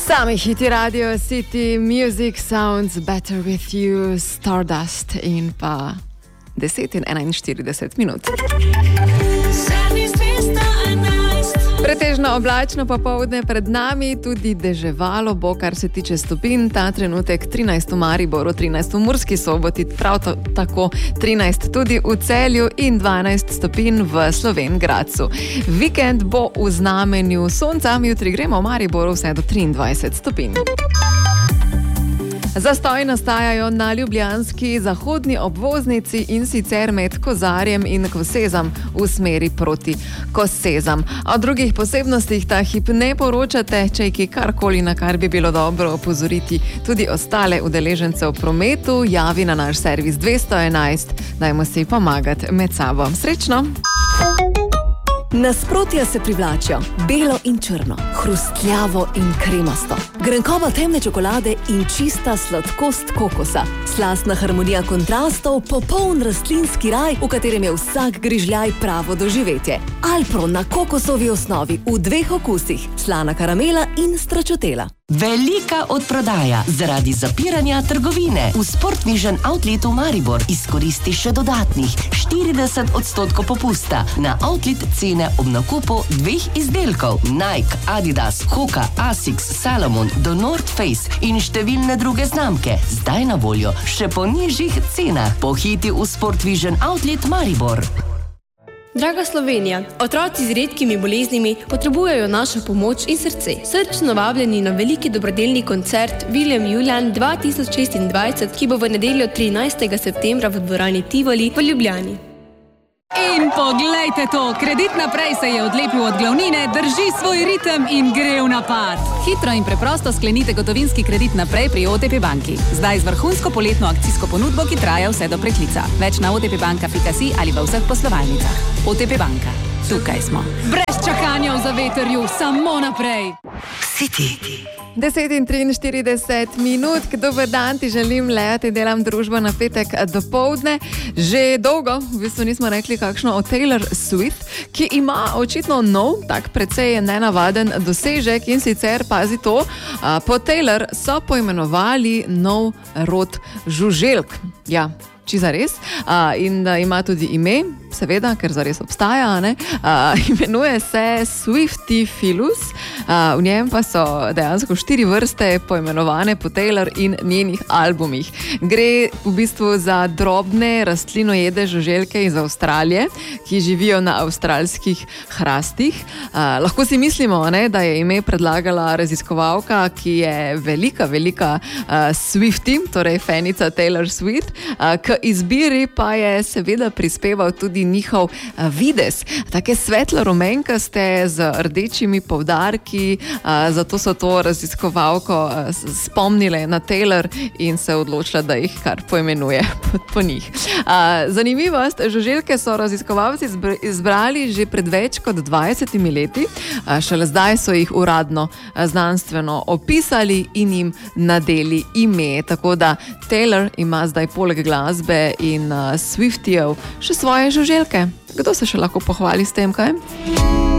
Sami hiti Radio City, Music Sounds Better With You, Stardust in pa 10:41. Pretežno oblačno popoldne pred nami, tudi deževalo bo, kar se tiče stopinj. Ta trenutek 13 v Mariboru, 13 v Murski Soboti, prav tako 13 tudi v Celju in 12 stopinj v Slovenj Gradcu. Vikend bo v znamenju sonca, jutri gremo v Mariboru vse do 23 stopinj. Zastoji nastajajo na ljubljanski zahodni obvoznici in sicer med Kozarjem in Kosezam v smeri proti Kosezam. O drugih posebnostih ta hip ne poročate, če je karkoli, na kar bi bilo dobro opozoriti tudi ostale udeležence v prometu, javi na naš servis 211, dajmo si pomagati med sabo. Srečno! Nasprotja se privlačijo, belo in črno, hrustljavo in kremasto, grenkoba temne čokolade in čista sladkost kokosa, slastna harmonija kontrastov, popoln rastlinski raj, v katerem je vsak grižljaj pravo doživetje. Alpro na kokosovi osnovi v 2 okusih, slana karamela in stračotela. Velika odprodaja zaradi zapiranja trgovine. V Sport Vision Outletu Maribor izkoristi še dodatnih 40% popusta na outlet cene ob nakupu 2 izdelkov Nike, Adidas, Hoka, Asics, Salomon, do North Face in številne druge znamke. Zdaj na voljo še po nižjih cenah. Pohiti v Sport Vision Outlet Maribor. Draga Slovenija, otroci z redkimi boleznimi potrebujejo našo pomoč in srce. Srčno vabljeni na veliki dobrodelni koncert William Julian 2026, ki bo v nedeljo 13. septembra v dvorani Tivoli v Ljubljani. In poglejte to, Kredit Naprej se je odlepil od glavnine, drži svoj ritem in gre v napad. Hitro in preprosto sklenite gotovinski kredit naprej pri OTP banki. Zdaj z vrhunsko poletno akcijsko ponudbo, ki traja vse do preklica. Več na otpbanka.si ali v vseh poslovalnicah. OTP banka. Tukaj smo. Brez čakanja v zavetrju, samo naprej. City. 10:43, dober dan, ti želim, Lea, ti delam družbo na petek dopoldne. Že dolgo, v bistvu nismo rekli kakšno o Taylor Swift, ki ima očitno nov, tak precej nenavaden dosežek in sicer, pazi to, po Taylor so poimenovali nov rod žuželk. Ja, či zares. In ima tudi ime, seveda, ker zares obstaja, ne? Imenuje se Swiftifilus, v njem pa so dejansko 4 vrste poimenovane po Taylor in njenih albumih. Gre v bistvu za drobne rastlinojede žuželke iz Avstralije, ki živijo na avstralskih hrastih. Lahko si mislimo, ne, da je ime predlagala raziskovalka, ki je velika Swiftie, torej fanica Taylor Swift, k izbiri pa je seveda prispeval tudi njihov videz. Take svetlo rumenkaste z rdečimi poudarki, zato so to raziskovalko spomnile na Taylor in se odločila, da jih kar poimenuje po njih. Zanimivost, žuželke so raziskovalci izbrali že pred več kot 20 leti, šele zdaj so jih uradno znanstveno opisali in jim nadeli ime, tako da Taylor ima zdaj poleg glasbe in Swiftijev še svoje žuželke. Kdo se še lahko pohvali s tem, kaj?